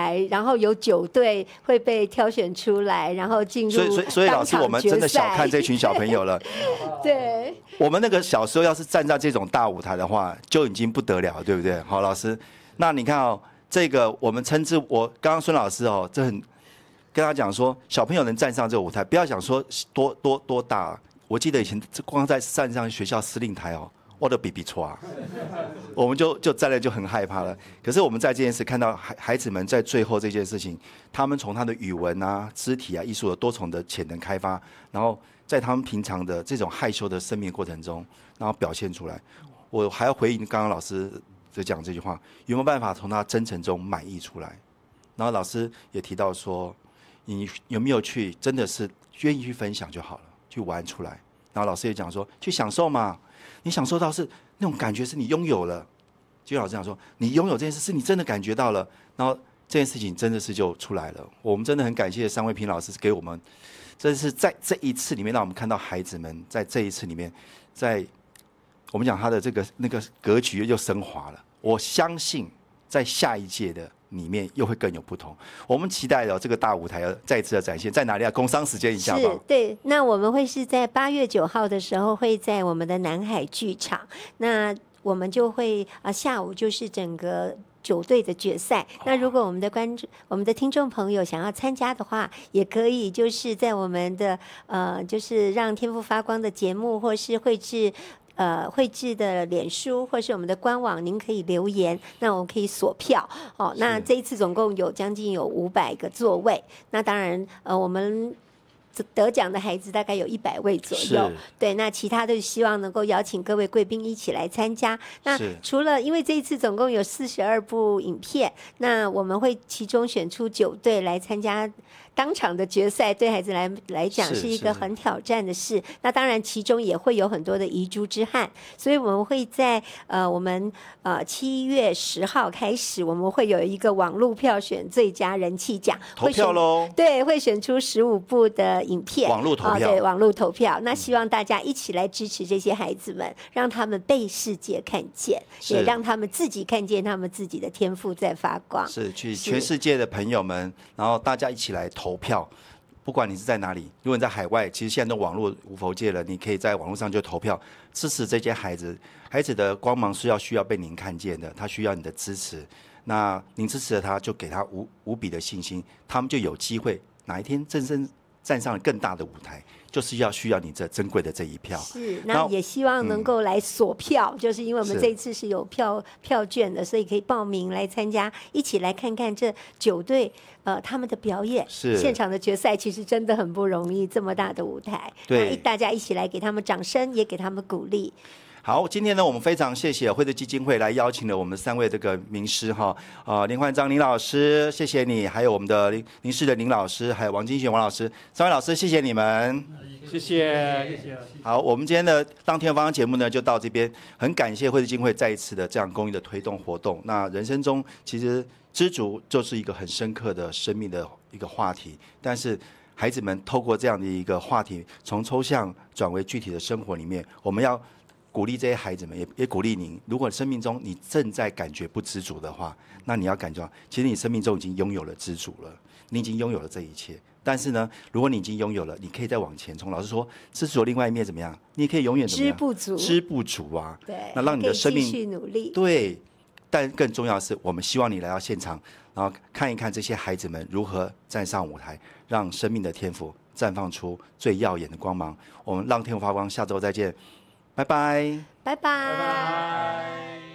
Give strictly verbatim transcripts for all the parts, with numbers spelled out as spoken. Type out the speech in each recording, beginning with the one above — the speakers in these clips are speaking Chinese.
台，然后有九队会被挑选出来，然后进入所以所以所以老师，我们真的小看这群小朋友了。 对， 我们那个小时候要是站在这种大舞台的话，就已经不得了，对不对？好，老师，那你看哦，这个我们称之，我刚刚孙老师哦，这很跟他讲说，小朋友能站上这个舞台，不要想说多多多大。我记得以前光在站上学校司令台哦，我的比比错啊，我们就就站在就很害怕了。可是我们在这件事看到孩孩子们在最后这件事情，他们从他的语文啊、肢体啊、艺术的多重的潜能开发，然后在他们平常的这种害羞的生命过程中，然后表现出来。我还要回应刚刚老师在讲这句话，有没有办法从他真诚中满意出来？然后老师也提到说，你有没有去真的是愿意去分享就好了，去玩出来。然后老师也讲说，去享受嘛，你享受到是那种感觉是你拥有了。就老师讲说，你拥有这件事是你真的感觉到了，然后这件事情真的是就出来了。我们真的很感谢三位平老师给我们，这是在这一次里面让我们看到孩子们在这一次里面，在我们讲他的这个那个格局又升华了。我相信在下一届的里面又会更有不同。我们期待的这个大舞台要再次的展现，在哪里啊？工商时间一下吧。 是，对。那我们会是在八月九号的时候，会在我们的南海剧场。那我们就会啊、呃，下午就是整个九队的决赛。那如果我们的观众、我们的听众朋友想要参加的话，也可以就是在我们的呃，就是让天赋发光的节目，或是绘制。呃，绘制的脸书或是我们的官网，您可以留言，那我们可以锁票。哦，那这一次总共有将近有五百个座位。那当然，呃，我们得奖的孩子大概有一百位左右。对，那其他的希望能够邀请各位贵宾一起来参加。那除了因为这一次总共有四十二部影片，那我们会其中选出九队来参加。当场的决赛对孩子来来讲是一个很挑战的事，那当然其中也会有很多的遗珠之憾，所以我们会在呃我们呃七月十号开始，我们会有一个网络票选最佳人气奖， 投票喽， 对，会选出十五部的影片， 网络投票， 哦、对，网络投票。那希望大家一起来支持这些孩子们，让他们被世界看见，也让他们自己看见他们自己的天赋在发光。 是去全世界的朋友们，然后大家一起来投。投票，不管你是在哪里，如果你在海外，其实现在的网络无佛界了，你可以在网络上就投票支持这些孩子。孩子的光芒是要需要被您看见的，他需要你的支持。那您支持了他，就给他无无比的信心，他们就有机会哪一天真正站上更大的舞台，就是要需要你这珍贵的这一票。 是，那也希望能够来锁票，嗯、就是因为我们这一次是有票票券的，所以可以报名来参加，一起来看看这九队呃他们的表演。 是现场的决赛其实真的很不容易，这么大的舞台， 对， 大家一起来给他们掌声，也给他们鼓励。 好，今天呢，我们非常谢谢绘制基金会来邀请了我们三位这个名师哈，呃，林焕章林老师，谢谢你，还有我们的林林氏的林老师，还有王金璇王老师，三位老师，谢谢你们， 谢谢，谢谢。 好，我们今天的当天方节目呢就到这边，很感谢绘制基金会再一次的这样公益的推动活动。那人生中其实知足就是一个很深刻的生命的一个话题，但是孩子们透过这样的一个话题，从抽象转为具体的生活里面，我们要鼓励这些孩子们，也也鼓励您。如果生命中你正在感觉不知足的话，那你要感觉到，其实你生命中已经拥有了知足了，你已经拥有了这一切。但是呢，如果你已经拥有了，你可以再往前冲。老师说，知足的另外一面怎么样？你可以永远怎么样？ 知不足， 知不足啊。 对， 那让你的生命继续努力。 对，但更重要的是，我们希望你来到现场，然后看一看这些孩子们如何站上舞台，让生命的天赋绽放出最耀眼的光芒。我们让天赋发光，下周再见。拜拜， 拜拜，拜拜。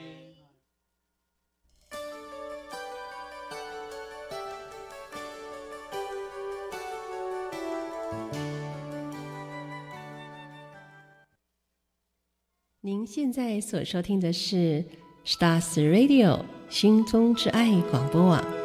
您现在所收听的是 Stars Radio 心中之爱广播网。